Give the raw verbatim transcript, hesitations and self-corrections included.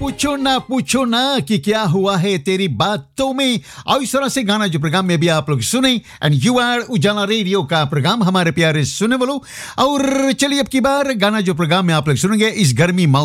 पूछो ना पूछो ना कि क्या हुआ है तेरी बातों में। और इस तरह से गाना जो प्रोग्राम में भी आप लोग सुने एंड यू आर उजाला रेडियो का प्रोग्राम हमारे प्यारे सुने वालों। और चलिए अब की बार गाना जो प्रोग्राम में आप लोग सुनेंगे इस गर्मी